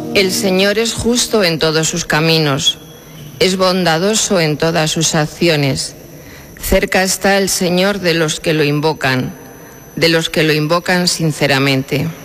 El Señor es justo en todos sus caminos, es bondadoso en todas sus acciones. Cerca está el Señor de los que lo invocan sinceramente.